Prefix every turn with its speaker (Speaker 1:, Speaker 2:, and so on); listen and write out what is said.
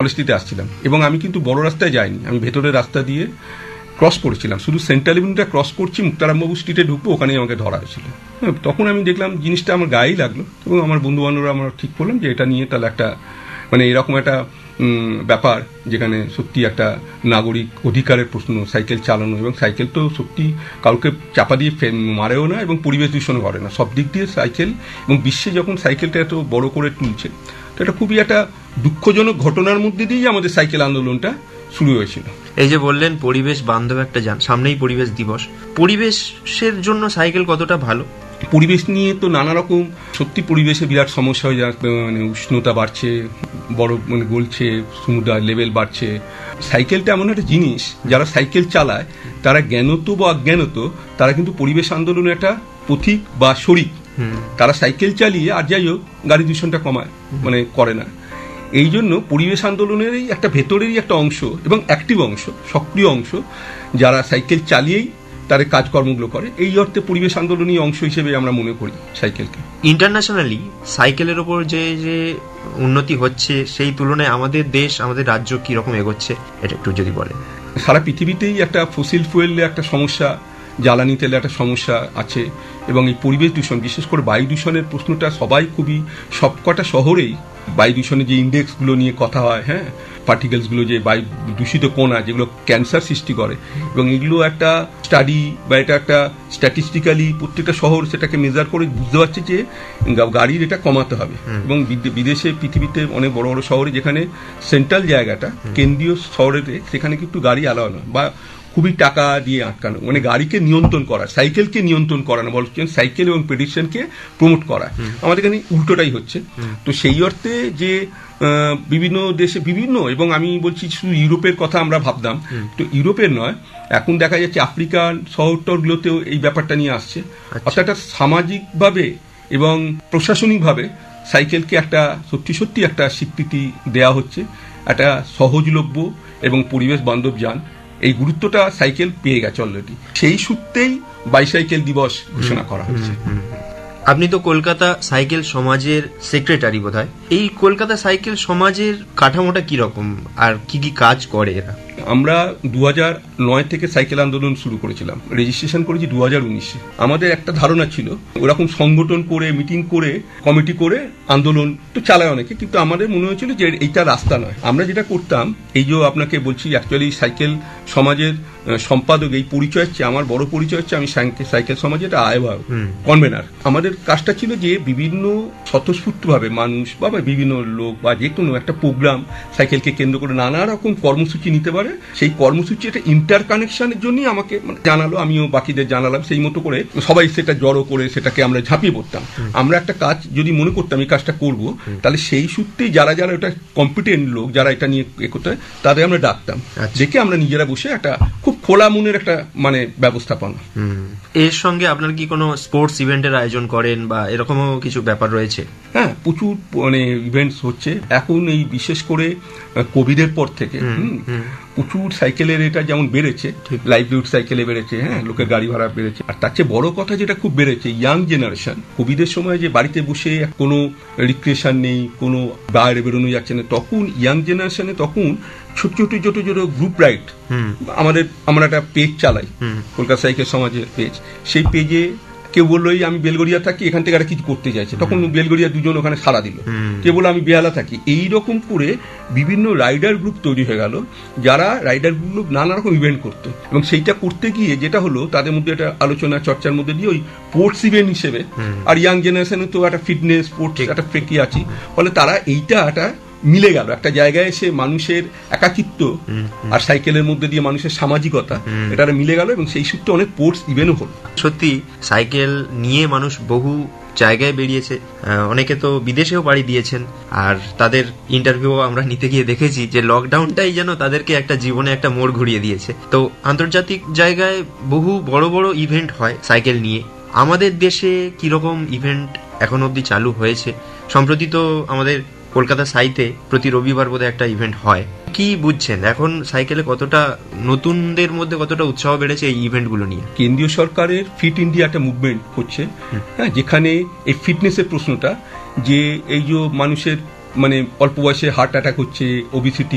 Speaker 1: ফরেস্ট্রিতে আসছিলাম, এবং আমি কিন্তু বড় রাস্তায় যাইনি, আমি ভেতরের রাস্তা দিয়ে ক্রস করেছিলাম, শুধু সেন্ট্রাল এভিনিউটা ক্রস করছি, মুক্তারামবাবু স্ট্রিটে ঢুকবো, ওখানেই আমাকে ধরা হয়েছিল। তখন আমি দেখলাম জিনিসটা আমার গায়েই লাগলো, এবং আমার বন্ধু বান্ধবরা আমরা ঠিক করলাম যে এটা নিয়ে তাহলে একটা মানে এরকম একটা ব্যাপার যেখানে সত্যি একটা নাগরিক অধিকারের প্রশ্ন সাইকেল চালানো, এবং সাইকেল তো সত্যি কাউকে চাপা দিয়ে মারেও না এবং পরিবেশ দূষণ করে না, সব দিক দিয়ে সাইকেল, এবং বিশ্বে যখন সাইকেলটা এত বড় করে তুলছে, তো এটা খুবই একটা দুঃখজনক ঘটনার মধ্যে দিয়েই আমাদের সাইকেল আন্দোলনটা শুরু হয়েছিল।
Speaker 2: এই যে বললেন পরিবেশ বান্ধব একটা যান, সামনেই পরিবেশ দিবস, পরিবেশের জন্য সাইকেল কতটা ভালো?
Speaker 1: পরিবেশ নিয়ে তো নানা রকম, সত্যি পরিবেশে বিরাট সমস্যা হয়ে যাচ্ছে, মানে উষ্ণতা বাড়ছে, বরফ মানে গলছে, সমুদ্র লেভেল বাড়ছে। সাইকেলটা এমন একটা জিনিস, যারা সাইকেল চালায় তারা জ্ঞানত বা অজ্ঞানত তারা কিন্তু পরিবেশ আন্দোলনের একটা পথিক বা শরিক। তারা সাইকেল চালিয়ে আর যাই হোক গাড়ি দূষণটা কমায় মানে করে না। এই জন্য পরিবেশ আন্দোলনেরই একটা ভেতরেরই একটা অংশ এবং অ্যাক্টিভ অংশ, সক্রিয় অংশ, যারা সাইকেল চালিয়েই তার কাজকর্মগুলো করে, এই অর্থে পরিবেশ আন্দোলনী অংশ হিসেবে আমরা মনে করি সাইকেলকে।
Speaker 2: ইন্টারন্যাশনালি সাইকেলের ওপর যে যে উন্নতি হচ্ছে সেই তুলনায় আমাদের দেশ, আমাদের রাজ্য কিরকম এগোচ্ছে এটা একটু যদি বলেন।
Speaker 1: সারা পৃথিবীতেই একটা ফসিল ফুয়েলে একটা সমস্যা, জ্বালানি তেলে একটা সমস্যা আছে, এবং এই পরিবেশ দূষণ, বিশেষ করে বায়ু দূষণের প্রশ্নটা সবাই খুবই, সবকটা শহরেই বায়ু দূষণের যে ইন্ডেক্সগুলো নিয়ে কথা হয়, হ্যাঁ, পার্টিকেলসগুলো যে বায়ু দূষিত কণা যেগুলো ক্যান্সার সৃষ্টি করে, এবং এগুলো একটা স্টাডি বা এটা একটা স্ট্যাটিস্টিক্যালি প্রত্যেকটা শহর সেটাকে মেজার করে বুঝতে পারছে যে গাড়ির এটা কমাতে হবে। এবং বিদেশে পৃথিবীতে অনেক বড় বড় শহরে যেখানে সেন্ট্রাল জায়গাটা কেন্দ্রীয় শহরেতে, সেখানে কিন্তু গাড়ি অ্যালাউ না বা খুবই টাকা দিয়ে আটকানো, মানে গাড়িকে নিয়ন্ত্রণ করা, সাইকেলকে নিয়ন্ত্রণ করা না, বলছেন সাইকেল এবং পেডিস্ট্রিয়ানকে প্রমোট করা। আমাদের এখানে উল্টোটাই হচ্ছে। তো সেই অর্থে যে বিভিন্ন দেশে বিভিন্ন, এবং আমি বলছি শুধু ইউরোপের কথা আমরা ভাবতাম, তো ইউরোপের নয়, এখন দেখা যাচ্ছে আফ্রিকান শহরটরগুলোতেও এই ব্যাপারটা নিয়ে আসছে। অর্থাৎ সামাজিকভাবে এবং প্রশাসনিকভাবে সাইকেলকে একটা সত্যি সত্যি একটা স্বীকৃতি দেয়া হচ্ছে, একটা সহজলভ্য এবং পরিবেশ বান্ধব যান, এই গুরুত্বটা সাইকেল পেয়ে গেছে অলরেডি। সেই সূত্রেই বাইসাইকেল দিবস ঘোষণা করা হয়েছে।
Speaker 2: আপনি তো কলকাতা সাইকেল সমাজের সেক্রেটারি বোধহয়। এই কলকাতা সাইকেল সমাজের কাঠামোটা কিরকম আর কি কি কাজ করে এরা?
Speaker 1: আমরা 2009 থেকে সাইকেল আন্দোলন শুরু করেছিলাম, রেজিস্ট্রেশন করেছি 2019-এ। আমাদের একটা ধারণা ছিল ওরকম সংগঠন করে, মিটিং করে, কমিটি করে আন্দোলন তো চালায় অনেকে, কিন্তু আমাদের মনে হয়েছিল যে এইটা রাস্তা নয়। আমরা যেটা করতাম, এই যে আপনাকে বলছি, অ্যাকচুয়ালি সাইকেল সমাজের সম্পাদক, এই পরিচয় হচ্ছে আমার বড় পরিচয় হচ্ছে আমি সাইকেল সমাজের আহ্বায়ক, কনভেনার। আমাদের কাজটা ছিল যে বিভিন্ন স্বতঃস্ফূর্তভাবে মানুষ বা বিভিন্ন লোক বা যে কোনো একটা প্রোগ্রাম সাইকেলকে কেন্দ্র করে নানা রকম কর্মসূচি নিতে পারে, সেই কর্মসূচি একটা ইন্টার কানেকশনের জন্যই আমাকে জানালো, আমিও বাকিদের জানালাম, সেই মতো করে সবাই সেটা জড়ো করে সেটাকে আমরা ঝাঁপিয়ে পড়তাম। আমরা একটা কাজ যদি মনে করতাম এই কাজটা করব, তাহলে সেই সূত্রেই যারা যারা এটা কম্পিটেন্ট লোক, যারা এটা নিয়ে করতে হয়, তাদের আমরা ডাকতাম, দেখে আমরা নিজেরা বসে একটা খুব খোলা মনের একটা মানে ব্যবস্থাপনা।
Speaker 2: এর সঙ্গে আপনার কি কোনো স্পোর্টস ইভেন্টের আয়োজন করেন বা এরকমও কিছু ব্যাপার রয়েছে?
Speaker 1: হ্যাঁ, প্রচুর মানে ইভেন্টস হচ্ছে এখন, এই বিশেষ করে কোভিডের পর থেকে প্রচুর সাইকেলের এটা যেমন বেড়েছে, লাইভলিহুড সাইকেলে বেড়েছে, হ্যাঁ, লোকের গাড়ি ভাড়া বেড়েছে, আর তার চেয়ে বড় কথা যেটা খুব বেড়েছে, ইয়াং জেনারেশন। কোভিডের সময় যে বাড়িতে বসে কোনো রিক্রিয়েশন নেই, কোনো বাইরে বেরোনো যাচ্ছে না, তখন ইয়াং জেনারেশনে তখন ছোট ছোট ছোট ছোট গ্রুপ রাইড, আমরা একটা পেজ চালাই, কলকাতা সাইকেল সমাজের পেজ। সেই পেজে কেউ বললো আমি বেলগড়িয়া থাকি, এখান থেকে একটা কিছু করতে চাইছে, তখন বেলগড়িয়া দুজন ওখানে সাড়া দিল। কেউ বললো আমি বেহালা থাকি। এইরকম করে বিভিন্ন রাইডার গ্রুপ তৈরি হয়ে গেল, যারা রাইডার গ্রুপ নানা রকম ইভেন্ট করতো, এবং সেইটা করতে গিয়ে যেটা হলো তাদের মধ্যে একটা আলোচনা চর্চার মধ্যে দিয়ে ওই স্পোর্টস ইভেন্ট হিসেবে, আর ইয়াং জেনারেশনে তো একটা ফিটনেস স্পোর্টস একটা ফ্রেকি আছে, ফলে তারা এইটা একটা মিলে গেল একটা জায়গায় এসে, মানুষের একাকিত্ব আর সাইকেলের মধ্যে দিয়ে মানুষের সামাজিকতা, এটা মিলে গেল, এবং সেই সূত্রে অনেক স্পোর্টস ইভেন্টও হলো।
Speaker 2: সত্যি সাইকেল নিয়ে মানুষ বহু জায়গায় বেরিয়েছে, অনেকে তো বিদেশেও পাড়ি দিয়েছেন, আর তাদের ইন্টারভিউ আমরা নিতে গিয়ে দেখেছি যে লকডাউনটাই যেন তাদেরকে একটা জীবনে একটা মোড় ঘুরিয়ে দিয়েছে। তো আন্তর্জাতিক জায়গায় বহু বড় বড় ইভেন্ট হয় সাইকেল নিয়ে। আমাদের দেশে কিরকম ইভেন্ট এখন অবধি চালু হয়েছে? সম্প্রতি তো আমাদের কলকাতা সাইতে প্রতি রবিবার বোধহয় একটা ইভেন্ট হয়। কি বুঝছেন এখন সাইকেলে কতটা নতুনদের মধ্যে কতটা উৎসাহ বেড়েছে এই ইভেন্টগুলো নিয়ে?
Speaker 1: কেন্দ্রীয় সরকারের ফিট ইন্ডিয়া একটা মুভমেন্ট হচ্ছে, হ্যাঁ, যেখানে এই ফিটনেসের প্রশ্নটা, যে এই যে মানুষের মানে অল্প বয়সে হার্ট অ্যাটাক হচ্ছে, ওবিসিটি